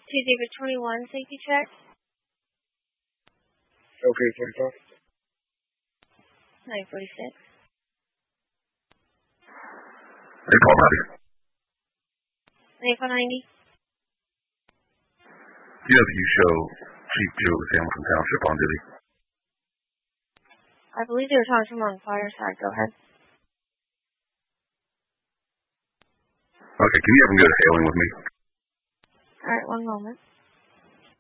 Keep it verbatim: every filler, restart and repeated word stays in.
two David twenty-one, safety check. Okay, forty-five. nine forty-six. eight twelve ninety. eight four ninety. Yes, you show Chief Joe with Hamilton Township on duty. I believe they were talking to him on the fire side. Go ahead. Okay, can you have him go to hailing with me? All right, one moment.